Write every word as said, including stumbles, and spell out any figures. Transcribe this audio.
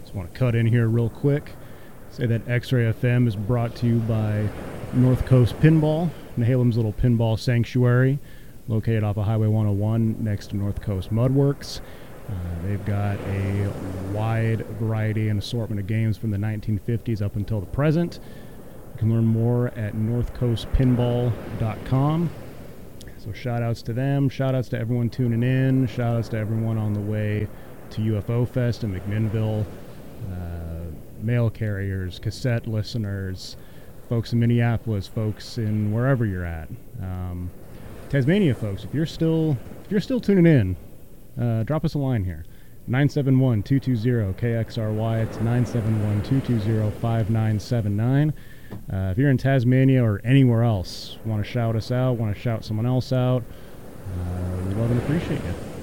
Just want to cut in here real quick. Say that X-Ray F M is brought to you by North Coast Pinball, Nehalem's little pinball sanctuary, located off of Highway one oh one next to North Coast Mudworks. Uh, they've got a wide variety and assortment of games from the nineteen fifties up until the present. You can learn more at north coast pinball dot com. So shout outs to them, shout outs to everyone tuning in, shout outs to everyone on the way to U F O Fest in McMinnville, uh, mail carriers, cassette listeners, folks in Minneapolis, folks in wherever you're at. Um, Tasmania folks, if you're still if you're still tuning in, uh, drop us a line here. nine seven one, two two zero, K X R Y. It's nine seven one, two two zero, five nine seven nine. Uh, if you're in Tasmania or anywhere else, want to shout us out, want to shout someone else out, uh, we love and appreciate it.